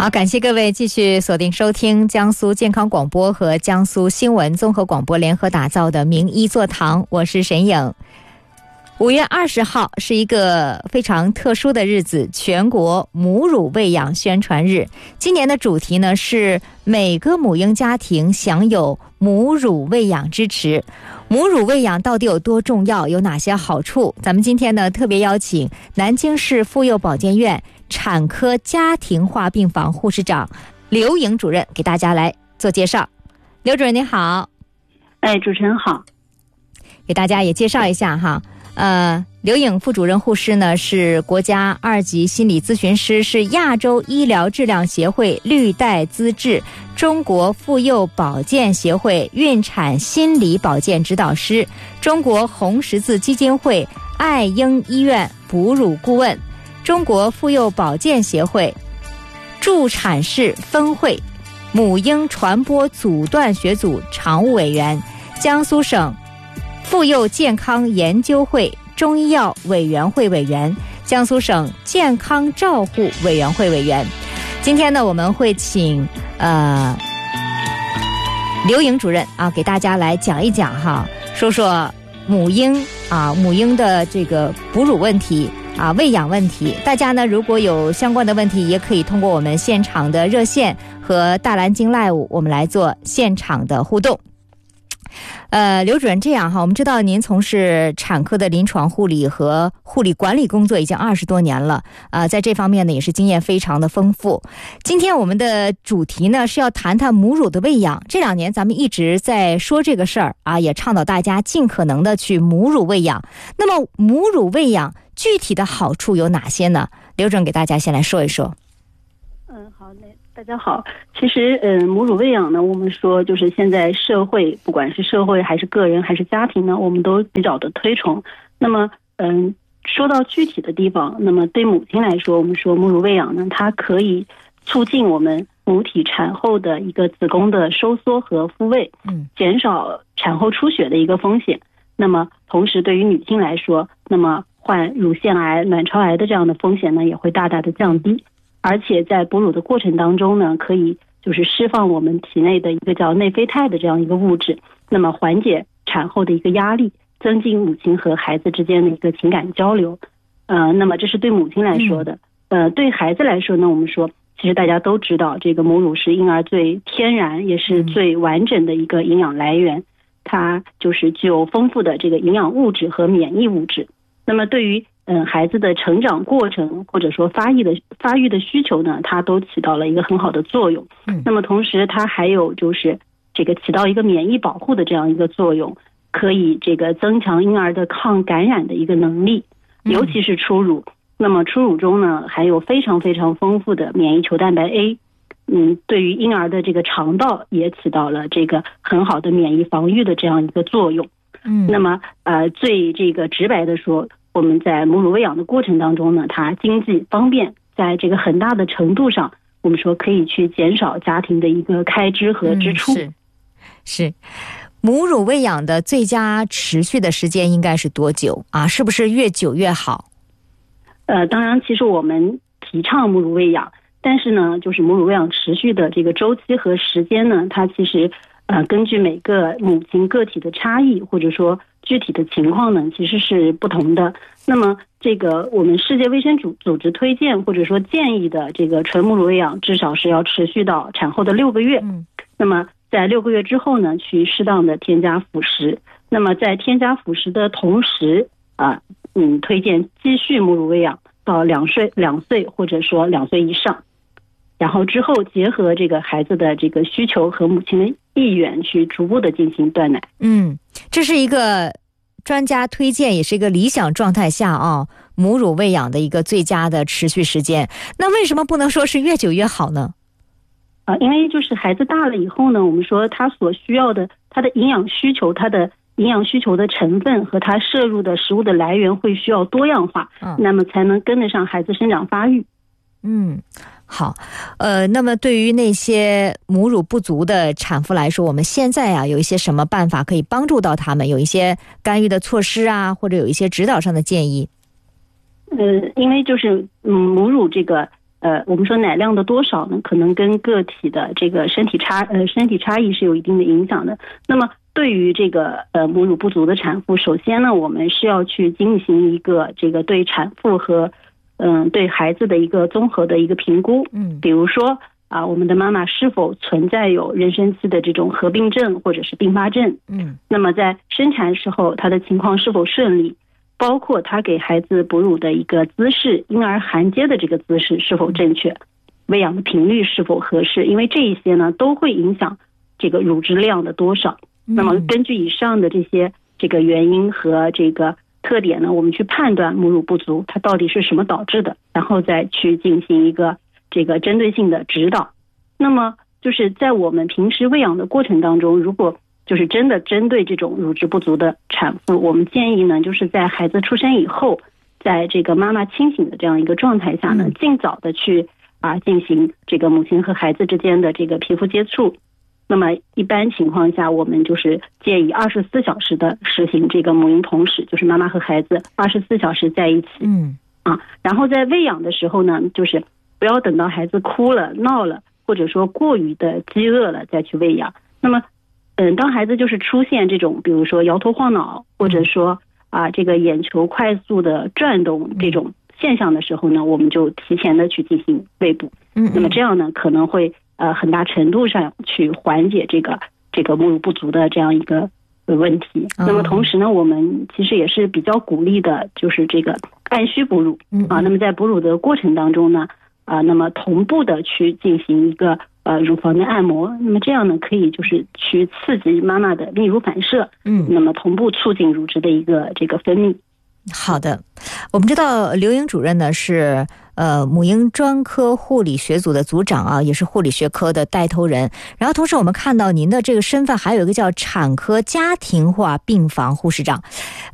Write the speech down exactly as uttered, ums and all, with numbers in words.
好，感谢各位继续锁定收听江苏健康广播和江苏新闻综合广播联合打造的名医座堂，我是沈颖。五月二十号是一个非常特殊的日子，全国母乳喂养宣传日。今年的主题呢是每个母婴家庭享有母乳喂养支持。母乳喂养到底有多重要，有哪些好处？咱们今天呢特别邀请南京市妇幼保健院产科家庭化病房护士长刘颖主任给大家来做介绍。刘主任您好。 哎，主持人好。 给大家也介绍一下哈。呃，刘颖副主任护士呢是国家二级心理咨询师，是亚洲医疗质量协会绿带资质，中国妇幼保健协会孕产心理保健指导师，中国红十字基金会爱婴医院哺乳顾问，中国妇幼保健协会助产士分会母婴传播阻断学组常务委员，江苏省妇幼健康研究会中医药委员会委员，江苏省健康照护委员会委员。今天呢，我们会请呃刘颖主任啊，给大家来讲一讲哈，说说母婴啊，母婴的这个哺乳问题啊，喂养问题。大家呢，如果有相关的问题，也可以通过我们现场的热线和大蓝鲸 Live， 我们来做现场的互动。呃，刘主任，这样哈，我们知道您从事产科的临床护理和护理管理工作已经二十多年了，呃，在这方面呢也是经验非常的丰富。今天我们的主题呢是要谈谈母乳的喂养。这两年咱们一直在说这个事儿啊，也倡导大家尽可能的去母乳喂养。那么母乳喂养具体的好处有哪些呢？刘主任给大家先来说一说。 嗯，好嘞。大家好，其实嗯，母乳喂养呢，我们说就是现在社会，不管是社会还是个人还是家庭呢，我们都比较的推崇。那么嗯，说到具体的地方，那么对母亲来说，我们说母乳喂养呢，它可以促进我们母体产后的一个子宫的收缩和复位，嗯，减少产后出血的一个风险。那么同时对于女性来说，那么患乳腺癌、卵巢癌的这样的风险呢，也会大大的降低。而且在哺乳的过程当中呢，可以就是释放我们体内的一个叫内啡肽的这样一个物质，那么缓解产后的一个压力，增进母亲和孩子之间的一个情感交流。呃，那么这是对母亲来说的。呃，对孩子来说呢，我们说其实大家都知道，这个母乳是婴儿最天然也是最完整的一个营养来源，它就是具有丰富的这个营养物质和免疫物质。那么对于嗯，孩子的成长过程或者说发育的发育的需求呢，它都起到了一个很好的作用。嗯，那么同时它还有就是这个起到一个免疫保护的这样一个作用，可以这个增强婴儿的抗感染的一个能力，尤其是初乳。嗯、那么初乳中呢，含有非常非常丰富的免疫球蛋白 A， 嗯，对于婴儿的这个肠道也起到了这个很好的免疫防御的这样一个作用。嗯，那么呃，最这个直白的说，我们在母乳喂养的过程当中呢，它经济方便，在这个很大的程度上，我们说可以去减少家庭的一个开支和支出。 嗯、是是，母乳喂养的最佳持续的时间应该是多久啊？是不是越久越好？ 呃，当然，其实我们提倡母乳喂养，但是呢，就是母乳喂养持续的这个周期和时间呢，它其实呃根据每个母亲个体的差异，或者说具体的情况呢，其实是不同的。那么这个我们世界卫生组组织推荐或者说建议的这个纯母乳喂养至少是要持续到产后的六个月。嗯，那么在六个月之后呢，去适当的添加辅食。那么在添加辅食的同时啊，嗯，推荐继续母乳喂养到两岁两岁或者说两岁以上。然后之后结合这个孩子的这个需求和母亲的意愿去逐步的进行断奶。 嗯，这是一个专家推荐，也是一个理想状态下啊，母乳喂养的一个最佳的持续时间。那为什么不能说是越久越好呢？ 啊、呃，因为就是孩子大了以后呢，我们说他所需要的他的营养需求，他的营养需求的成分和他摄入的食物的来源会需要多样化，嗯，那么才能跟得上孩子生长发育。 嗯，好，呃，那么对于那些母乳不足的产妇来说，我们现在啊有一些什么办法可以帮助到他们？有一些干预的措施啊，或者有一些指导上的建议？ 呃，因为就是嗯，母乳这个呃，我们说奶量的多少呢，可能跟个体的这个身体差呃身体差异是有一定的影响的。那么对于这个呃母乳不足的产妇，首先呢，我们是要去进行一个这个对产妇和嗯、呃、对孩子的一个综合的一个评估。 嗯， 比如说啊，我们的妈妈是否存在有妊娠期的这种合并症或者是并发症？ 嗯， 那么在生产时候，她的情况是否顺利？包括她给孩子哺乳的一个姿势，婴儿含接的这个姿势是否正确？喂养的频率是否合适？因为这一些呢，都会影响这个乳汁量的多少。那么根据以上的这些这个原因和这个特点呢，我们去判断母乳不足它到底是什么导致的，然后再去进行一个这个针对性的指导。那么就是在我们平时喂养的过程当中，如果就是真的针对这种乳汁不足的产妇，我们建议呢，就是在孩子出生以后，在这个妈妈清醒的这样一个状态下呢，尽早的去啊进行这个母亲和孩子之间的这个皮肤接触。那么一般情况下，我们就是建议二十四小时的实行这个母婴同室，就是妈妈和孩子二十四小时在一起。 嗯啊，然后在喂养的时候呢，就是不要等到孩子哭了、闹了，或者说过于的饥饿了再去喂养。那么，嗯，当孩子就是出现这种，比如说摇头晃脑，或者说啊这个眼球快速的转动这种现象的时候呢，我们就提前的去进行喂哺。 嗯， 那么这样呢，可能会呃很大程度上去缓解这个这个母乳不足的这样一个问题。那么同时呢，我们其实也是比较鼓励的，就是这个按需哺乳啊。那么在哺乳的过程当中呢，啊，那么同步的去进行一个呃乳房的按摩，那么这样呢，可以就是去刺激妈妈的泌乳反射， 嗯， 那么同步促进乳汁的一个这个分泌。 好的，我们知道刘颖主任呢是呃母婴专科护理学组的组长啊，也是护理学科的带头人。然后同时我们看到您的这个身份还有一个叫产科家庭化病房护士长。